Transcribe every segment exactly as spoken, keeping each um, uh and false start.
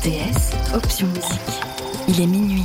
T S, option musique. Il est minuit.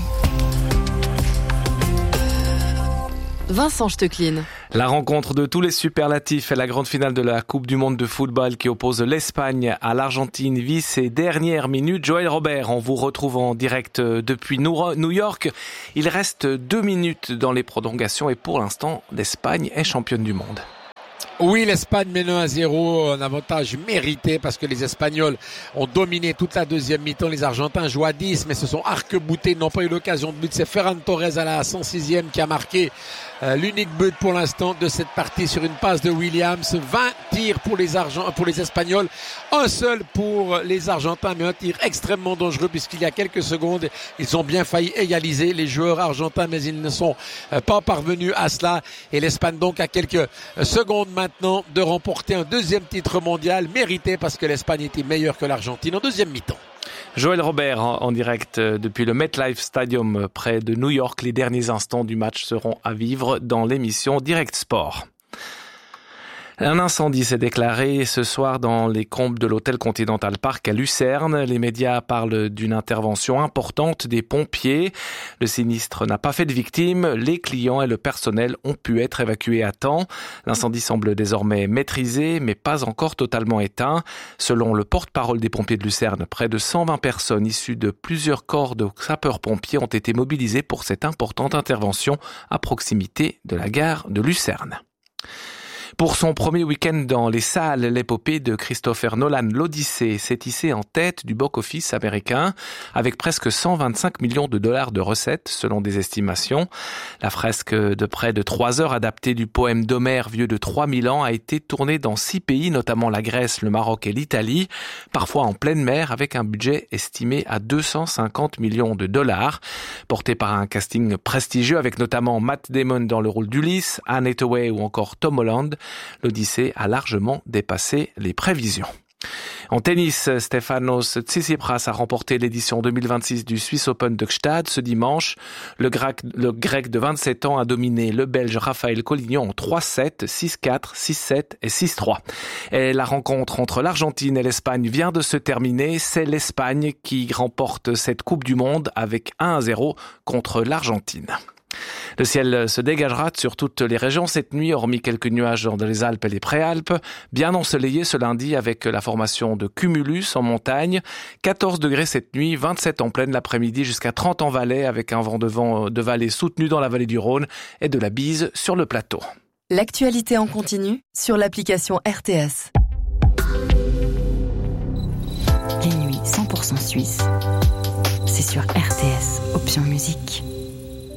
Vincent Stecklin. La rencontre de tous les superlatifs et la grande finale de la Coupe du Monde de football qui oppose l'Espagne à l'Argentine vit ses dernières minutes. Joël Robert, on vous retrouve en direct depuis New York. Il reste deux minutes dans les prolongations et pour l'instant, l'Espagne est championne du monde. Oui, l'Espagne mène un à zéro, un avantage mérité parce que les Espagnols ont dominé toute la deuxième mi-temps. Les Argentins jouent à dix, mais se sont arc-boutés, n'ont pas eu l'occasion de but. C'est Ferran Torres à la cent sixième qui a marqué euh, l'unique but pour l'instant de cette partie sur une passe de Williams. vingt tirs pour les, Argent- pour les Espagnols, un seul pour les Argentins, mais un tir extrêmement dangereux puisqu'il y a quelques secondes, ils ont bien failli égaliser les joueurs argentins, mais ils ne sont euh, pas parvenus à cela. Et l'Espagne donc a quelques euh, secondes maintenant de remporter un deuxième titre mondial mérité parce que l'Espagne était meilleure que l'Argentine en deuxième mi-temps. Joël Robert en direct depuis le MetLife Stadium près de New York. Les derniers instants du match seront à vivre dans l'émission Direct Sport. Un incendie s'est déclaré ce soir dans les combles de l'hôtel Continental Park à Lucerne. Les médias parlent d'une intervention importante des pompiers. Le sinistre n'a pas fait de victimes. Les clients et le personnel ont pu être évacués à temps. L'incendie semble désormais maîtrisé, mais pas encore totalement éteint. Selon le porte-parole des pompiers de Lucerne, près de cent vingt personnes issues de plusieurs corps de sapeurs-pompiers ont été mobilisées pour cette importante intervention à proximité de la gare de Lucerne. Pour son premier week-end dans les salles, l'épopée de Christopher Nolan, l'Odyssée, s'est hissée en tête du box-office américain avec presque cent vingt-cinq millions de dollars de recettes selon des estimations. La fresque de près de trois heures adaptée du poème d'Homère vieux de trois mille ans a été tournée dans six pays, notamment la Grèce, le Maroc et l'Italie, parfois en pleine mer avec un budget estimé à deux cent cinquante millions de dollars. Porté par un casting prestigieux avec notamment Matt Damon dans le rôle d'Ulysse, Anne Hathaway ou encore Tom Holland, l'Odyssée a largement dépassé les prévisions. En tennis, Stefanos Tsitsipas a remporté l'édition deux mille vingt-six du Swiss Open de Gstaad ce dimanche. Le grec, le grec de vingt-sept ans a dominé le Belge Raphaël Collignon en trois sept, six quatre, six sept et six trois. Et la rencontre entre l'Argentine et l'Espagne vient de se terminer. C'est l'Espagne qui remporte cette Coupe du Monde avec un à zéro contre l'Argentine. Le ciel se dégagera sur toutes les régions cette nuit, hormis quelques nuages dans les Alpes et les Préalpes. Bien ensoleillé ce lundi avec la formation de cumulus en montagne. quatorze degrés cette nuit, vingt-sept en pleine l'après-midi, jusqu'à trente en Valais avec un vent de vent de vallée soutenu dans la vallée du Rhône et de la bise sur le plateau. L'actualité en continu sur l'application R T S. Les nuits cent pour cent suisses. C'est sur R T S, option musique.